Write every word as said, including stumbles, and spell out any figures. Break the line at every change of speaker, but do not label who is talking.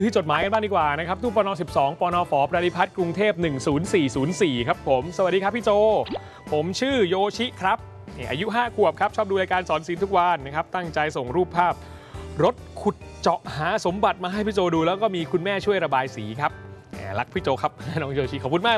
ที่จดหมายกันบ้างดีกว่านะครับตู้ปนสิบสองปนฝปฏิพัฒน์กรุงเทพหนึ่งศูนย์สี่ศูนย์สี่ครับผมสวัสดีครับพี่โจผมชื่อโยชิครับอายุห้าขวบครับชอบดูรายการสอนศิลป์ทุกวันนะครับตั้งใจส่งรูปภาพรถขุดเจาะหาสมบัติมาให้พี่โจดูแล้วก็มีคุณแม่ช่วยระบายสีครับรักพี่โจครับน้องโยชิขอบคุณมาก